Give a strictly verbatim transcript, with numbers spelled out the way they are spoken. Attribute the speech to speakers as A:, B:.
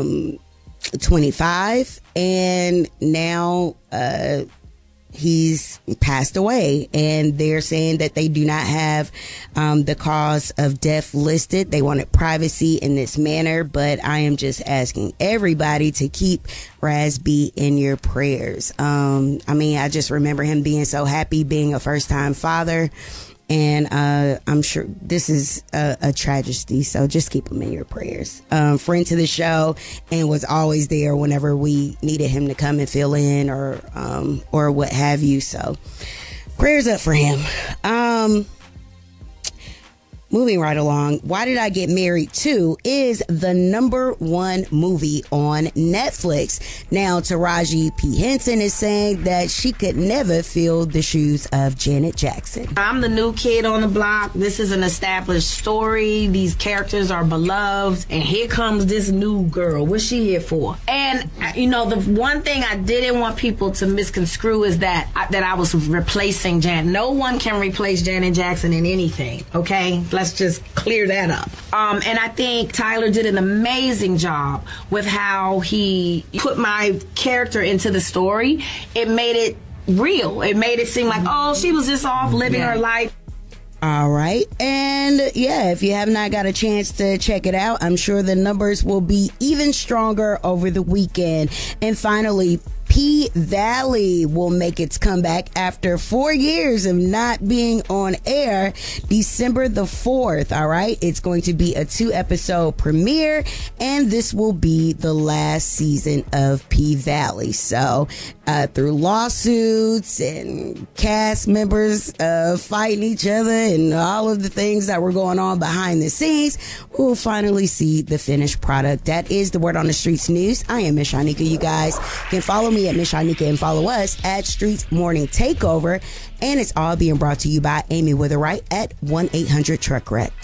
A: um, twenty-five, and now uh, he's passed away, and they're saying that they do not have um, the cause of death listed. They wanted privacy in this manner, but I am just asking everybody to keep Raz B in your prayers. Um, I mean, I just remember him being so happy being a first-time father, and uh, I'm sure this is a, a tragedy, so just keep him in your prayers. Um, friend to the show, and was always there whenever we needed him to come and fill in or um, or what have you. So prayers up for him. Um, moving right along, Why Did I Get Married To is the number one movie on Netflix. Now, Taraji P. Henson is saying that she could never fill the shoes of Janet Jackson.
B: I'm the new kid on the block. This is an established story. These characters are beloved. And here comes this new girl. What's she here for? And, you know, the one thing I didn't want people to misconstrue is that I, that I was replacing Janet. No one can replace Janet Jackson in anything, okay? Let's just clear that up. Um, and I think Tyler did an amazing job with how he put my character into the story. It made it real. It made it seem like, oh, she was just off living yeah. her life.
A: All right. And yeah, if you have not got a chance to check it out, I'm sure the numbers will be even stronger over the weekend. And finally, P-Valley will make its comeback after four years of not being on air, December the fourth. All right. It's going to be a two episode premiere, and this will be the last season of P-Valley. So uh, through lawsuits and cast members uh, fighting each other and all of the things that were going on behind the scenes, we'll finally see the finished product. That is the Word on the Streets news. I am Miss Shanika. You guys can follow me at Miss Shanika and follow us at Streets Morning Takeover. And it's all being brought to you by Amy Witherite at one eight hundred truck wreck.